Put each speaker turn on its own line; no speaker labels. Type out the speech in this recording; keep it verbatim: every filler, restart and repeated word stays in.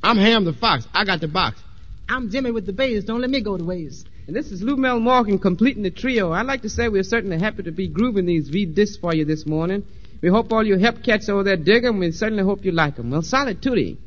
I'm Ham the Fox. I got the box.
I'm Jimmy with the bass. Don't let me go to waste.
And this is Lou Mel Morgan completing the trio. I'd like to say we're certainly happy to be grooving these V-discs for you this morning. We hope all you help cats over there dig 'em. We certainly hope you like 'em. Well, solid tootie.